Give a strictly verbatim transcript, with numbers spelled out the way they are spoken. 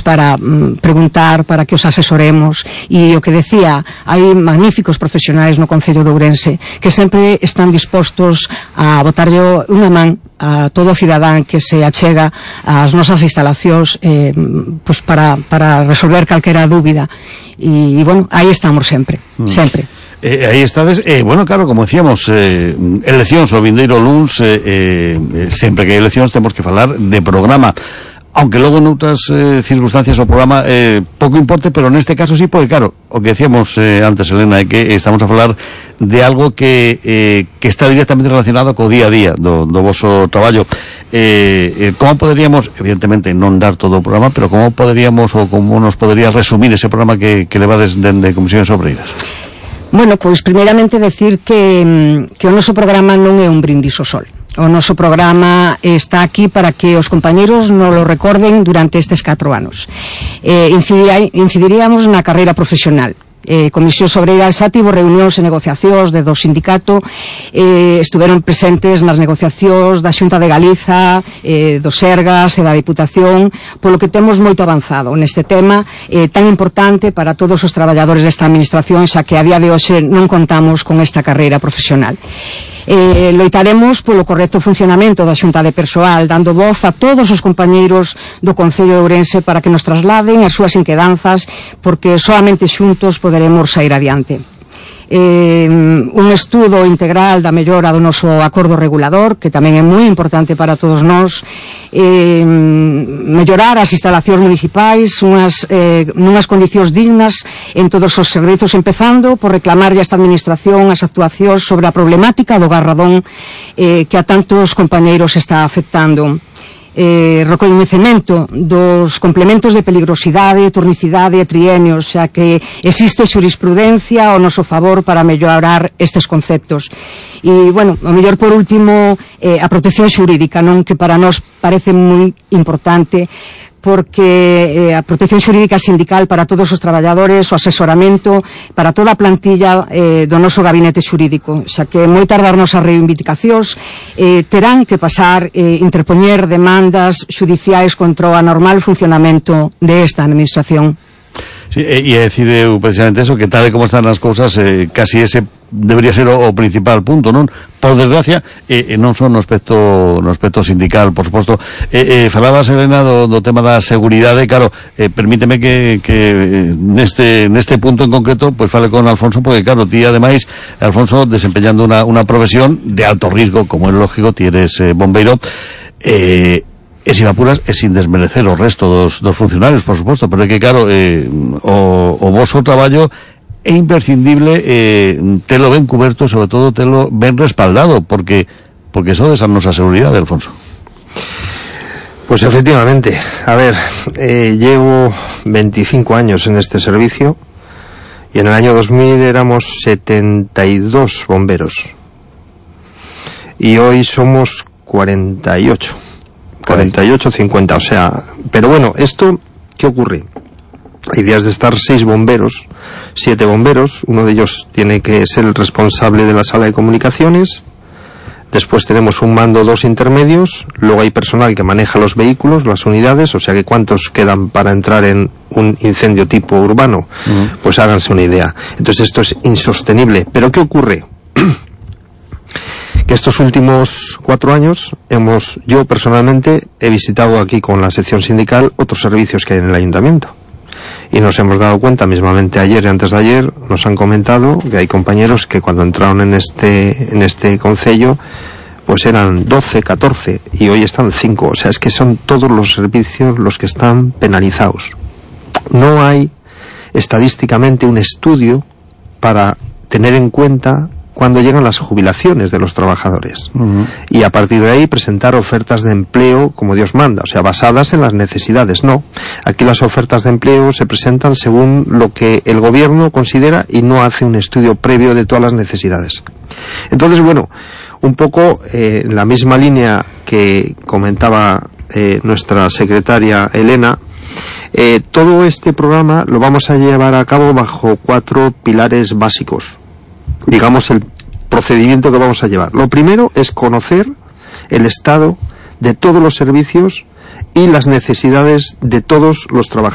para mm, preguntar, para que os asesoremos, e o que decía, hai magníficos profesionais no Concello de Ourense que sempre están dispostos a botarlle unha man a todo cidadán que se achega ás nosas instalacións eh, pues para, para resolver calquera dúbida, e, e bueno, aí estamos sempre, mm. sempre. Eh, aí estades, eh, bueno, claro, como decíamos, eh, eleccións o vindeiro luns, eh, eh, sempre que hai eleccións temos que falar de programa, aunque logo noutras eh, circunstancias o programa eh, pouco importe, pero neste caso sí, porque claro, o que decíamos eh, antes, Elena, é que estamos a falar de algo que eh, que está directamente relacionado co día a día do, do voso traballo. Eh, eh, como poderíamos, evidentemente non dar todo o programa, pero como poderíamos ou como nos poderías resumir ese programa que, que levades dende Comisiones Obreiras? Bueno, pois primeiramente decir que, que o noso programa non é un brindis ao sol. O noso programa está aquí para que os compañeros nos lo recorden durante estes catro anos. Eh, incidiríamos na carreira profesional. Eh, Comisión Obreiras xa tivo reunións e negociacións de do sindicato, eh, estuveron presentes nas negociacións da Xunta de Galiza, eh, do Sergas e da Diputación, polo que temos moito avanzado neste tema eh, tan importante para todos os traballadores desta administración, xa que a día de hoxe non contamos con esta carreira profesional. Eh, loitaremos polo correcto funcionamento da Xunta de Persoal, dando voz a todos os compañeiros do Concello de Ourense para que nos trasladen as súas inquedanzas, porque solamente xuntos poderemos sair adiante. Eh, un estudo integral da mellora do noso acordo regulador, que tamén é moi importante para todos nós, eh, mellorar as instalacións municipais unhas, eh, nunhas condicións dignas en todos os servizos, empezando por reclamarlle a esta administración as actuacións sobre a problemática do garradón eh, que a tantos compañeiros está afectando. Eh, recoñecemento dos complementos de peligrosidade, tornicidade e trienios, xa que existe xurisprudencia ao noso favor para mellorar estes conceptos. E, bueno, o mellor por último, eh, a protección xurídica, non, que para nós parece moi importante, porque eh, a protección xurídica sindical para todos os traballadores, o asesoramento para toda a plantilla eh, do noso gabinete xurídico, xa que moitas das nosas reivindicacións eh, terán que pasar, eh, interpoñer demandas xudiciais contra o anormal funcionamento desta administración. Sí, e, e decide precisamente eso, que tal e como están as cousas, eh, casi ese debería ser o, o principal punto, non? Por desgracia, eh, eh, non son no aspecto no aspecto sindical, por suposto. Eh, eh, falabas, Elena, do, do tema da seguridade, claro, eh, permíteme que, que neste neste punto en concreto, pues fale con Alfonso, porque claro, ti ademais, Alfonso, desempeñando una, una profesión de alto riesgo, como é lógico, ti eres eh, bombeiro, eh, e sin apuras, e sin desmerecer o resto dos, dos funcionarios, por suposto, pero é que, claro, eh, o, o voso traballo é imprescindible eh, telo ben cuberto, sobre todo telo ben respaldado, porque porque eso de esa nosa seguridade, Alfonso. Pues efectivamente, a ver, eh, llevo veinticinco años en este servicio y en el año dos mil éramos setenta y dos bomberos y hoy somos cuarenta y ocho. cuarenta y ocho, cincuenta, o sea, pero bueno, esto, ¿qué ocurre? Hay días de estar seis bomberos, siete bomberos, uno de ellos tiene que ser el responsable de la sala de comunicaciones, después tenemos un mando, dos intermedios, luego hay personal que maneja los vehículos, las unidades, o sea que cuántos quedan para entrar en un incendio tipo urbano, uh-huh. Pues háganse una idea. Entonces esto es insostenible, pero ¿qué ocurre? Que estos últimos cuatro años hemos, yo personalmente he visitado aquí con la sección sindical otros servicios que hay en el ayuntamiento y nos hemos dado cuenta, mismamente ayer y antes de ayer nos han comentado que hay compañeros que cuando entraron en este en este concello pues eran doce, catorce y hoy están cinco, o sea, es que son todos los servicios los que están penalizados. No hay estadísticamente un estudio para tener en cuenta cuando llegan las jubilaciones de los trabajadores. Uh-huh. Y a partir de ahí presentar ofertas de empleo como Dios manda, o sea, basadas en las necesidades. No, aquí las ofertas de empleo se presentan según lo que el gobierno considera y no hace un estudio previo de todas las necesidades. Entonces, bueno, un poco eh, en la misma línea que comentaba eh, nuestra secretaria Elena, eh, todo este programa lo vamos a llevar a cabo bajo cuatro pilares básicos. Digamos, el procedimiento que vamos a llevar. Lo primero es conocer el estado de todos los servicios y las necesidades de todos los trabajadores.